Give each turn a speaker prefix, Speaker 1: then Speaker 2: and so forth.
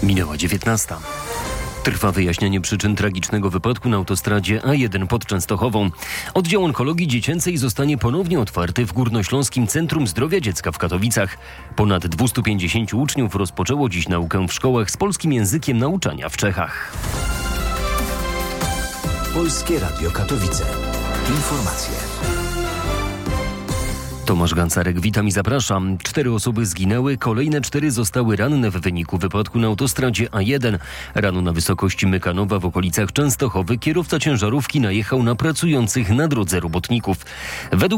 Speaker 1: Minęła 19. Trwa wyjaśnianie przyczyn tragicznego wypadku na autostradzie A1 pod Częstochową. Oddział onkologii dziecięcej zostanie ponownie otwarty w Górnośląskim Centrum Zdrowia Dziecka w Katowicach. Ponad 250 uczniów rozpoczęło dziś naukę w szkołach z polskim językiem nauczania w Czechach.
Speaker 2: Polskie Radio Katowice. Informacje.
Speaker 1: Tomasz Gancarek, witam i zapraszam. 4 osoby zginęły, kolejne 4 zostały ranne w wyniku wypadku na autostradzie A1. Rano na wysokości Mykanowa w okolicach Częstochowy kierowca ciężarówki najechał na pracujących na drodze robotników. Według